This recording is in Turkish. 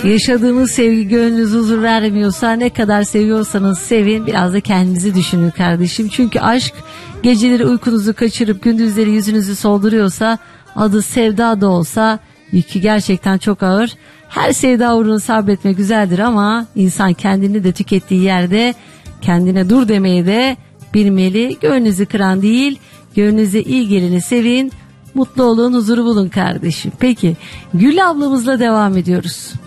Yaşadığınız sevgi gönlünüze huzur vermiyorsa, ne kadar seviyorsanız sevin, biraz da kendinizi düşünün kardeşim. Çünkü aşk geceleri uykunuzu kaçırıp gündüzleri yüzünüzü solduruyorsa, adı sevda da olsa yükü gerçekten çok ağır. Her sevda uğruna sabretmek güzeldir ama insan kendini de tükettiği yerde kendine dur demeyi de bilmeli. Gönlünüzü kıran değil, gönlünüze iyi geleni sevin, mutlu olun, huzuru bulun kardeşim. Peki Gül ablamızla devam ediyoruz.